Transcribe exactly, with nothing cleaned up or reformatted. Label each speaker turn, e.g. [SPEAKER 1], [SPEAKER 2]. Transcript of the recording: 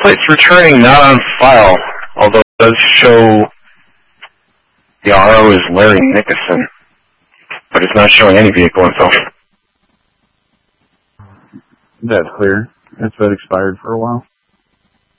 [SPEAKER 1] plates returning not on file, although it does show the R O is Larry Nickerson, but it's not showing any vehicle info.
[SPEAKER 2] That's clear. That's been expired for a while.